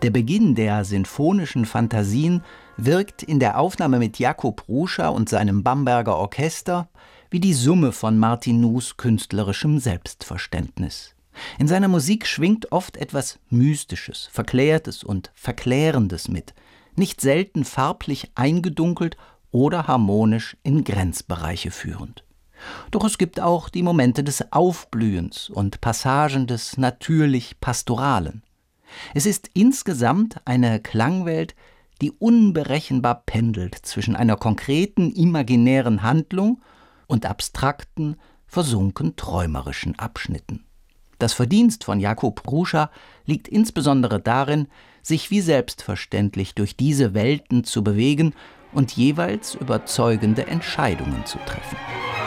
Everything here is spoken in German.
Der Beginn der sinfonischen Fantasien wirkt in der Aufnahme mit Jakub Ruscha und seinem Bamberger Orchester wie die Summe von Martin Nus künstlerischem Selbstverständnis. In seiner Musik schwingt oft etwas Mystisches, Verklärtes und Verklärendes mit, nicht selten farblich eingedunkelt oder harmonisch in Grenzbereiche führend. Doch es gibt auch die Momente des Aufblühens und Passagen des natürlich Pastoralen. Es ist insgesamt eine Klangwelt, die unberechenbar pendelt zwischen einer konkreten, imaginären Handlung und abstrakten, versunken träumerischen Abschnitten. Das Verdienst von Jakub Ruscha liegt insbesondere darin, sich wie selbstverständlich durch diese Welten zu bewegen und jeweils überzeugende Entscheidungen zu treffen.